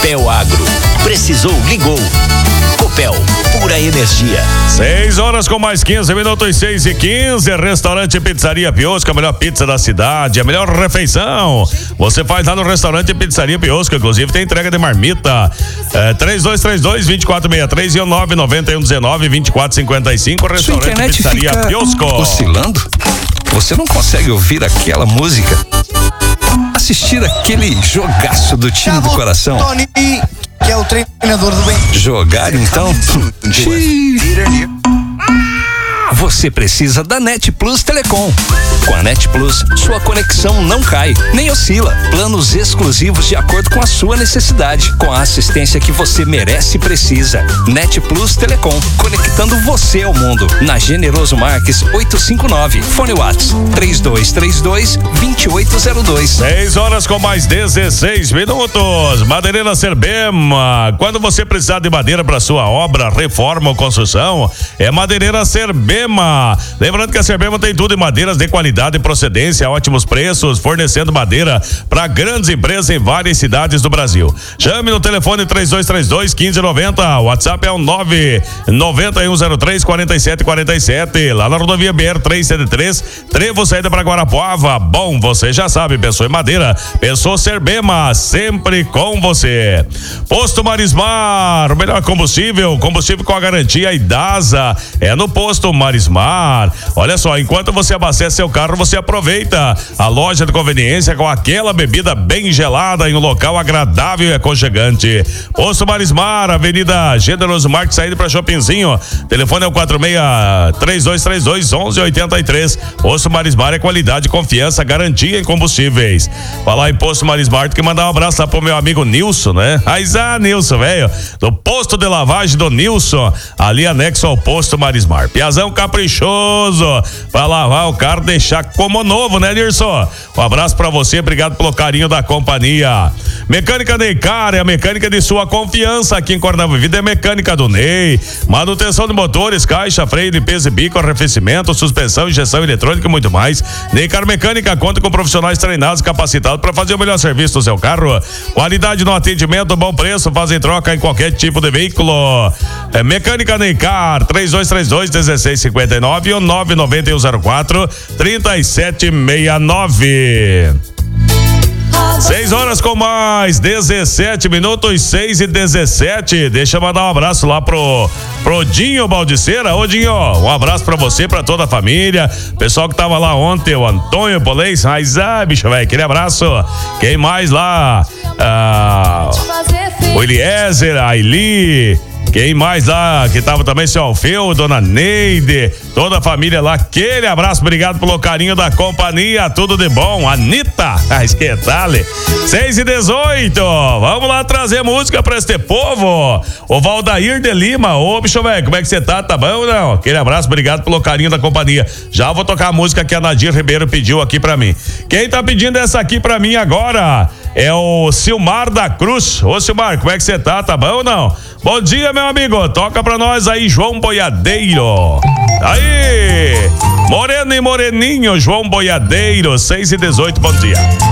Copel Agro. Precisou, ligou. Copel, pura energia. 6 horas com mais 15 minutos, 6:15. Restaurante Pizzaria Piosco, a melhor pizza da cidade, a melhor refeição. Você faz lá no restaurante Pizzaria Piosco, inclusive tem entrega de marmita. 3232-2463 e o 99119-2455. Restaurante Pizzaria Piosco. Oscilando? Você não consegue ouvir aquela música? Assistir aquele jogaço do time do coração? Tony, que é o treinador do bem. Jogar então? Você precisa da Net Plus Telecom. Com a Net Plus, sua conexão não cai, nem oscila. Planos exclusivos de acordo com a sua necessidade, com a assistência que você merece e precisa. Net Plus Telecom, conectando você ao mundo. Na Generoso Marques 859. Fone Whats 3232-2802. 6 horas com mais 16 minutos. Madeireira Serbema. Quando você precisar de madeira para sua obra, reforma ou construção, é Madeireira Serbema. Lembrando que a Serbema tem tudo em madeiras de qualidade e procedência, ótimos preços, fornecendo madeira para grandes empresas em várias cidades do Brasil. Chame no telefone 3232-1590. O WhatsApp é o 99103-4747. Lá na rodovia BR 373, Trevo, saída para Guarapuava. Bom, você já sabe, pensou em madeira, pensou Serbema, sempre com você. Posto Marismar, o melhor combustível com a garantia Idasa. É no Posto Marismar. Olha só, enquanto você abastece seu carro, você aproveita a loja de conveniência com aquela bebida bem gelada em um local agradável e aconchegante. Posto Marismar, Avenida Generoso Marques, saída para Shoppingzinho. Telefone é o 46-3232-1183. Posto Marismar é qualidade, confiança, garantia em combustíveis. Falar em Posto Marismar, tem que mandar um abraço lá pro meu amigo Nilson, né? Nilson, velho, do posto de lavagem do Nilson, ali anexo ao Posto Marismar. Piazão caprichoso pra lavar o carro, deixar como novo, né, Nilson? Um abraço pra você, obrigado pelo carinho da companhia. Mecânica Neycar é a mecânica de sua confiança aqui em Coronel Vida, é mecânica do Ney. Manutenção de motores, caixa, freio, limpeza e bico, arrefecimento, suspensão, injeção eletrônica e muito mais. Neycar Mecânica conta com profissionais treinados e capacitados para fazer o melhor serviço do seu carro. Qualidade no atendimento, bom preço, fazem troca em qualquer tipo de veículo. É Mecânica Neycar, 3232-1659 e o 99104-3769. 6 horas com mais 17 minutos, 6:17. Deixa eu mandar um abraço lá pro Dinho Baldiceira. Ô Dinho, um abraço pra você, pra toda a família. Pessoal que tava lá ontem, o Antônio Polês. Bicho, velho, aquele abraço. Quem mais lá? O Eliezer, a Aili. Quem mais lá que tava também, seu Alfeu, dona Neide, toda a família lá, aquele abraço, obrigado pelo carinho da companhia, tudo de bom. Anitta, esquetale. 6:18, vamos lá trazer música pra este povo. O Valdair de Lima, ô bicho velho, como é que você tá? Tá bom ou não? Aquele abraço, obrigado pelo carinho da companhia. Já vou tocar a música que a Nadir Ribeiro pediu aqui pra mim. Quem tá pedindo essa aqui pra mim agora é o Silmar da Cruz. Ô Silmar, como é que você tá? Tá bom ou não? Bom dia, meu amigo. Toca pra nós aí, João Boiadeiro. Aí, Moreno e Moreninho, João Boiadeiro, 6:18, bom dia.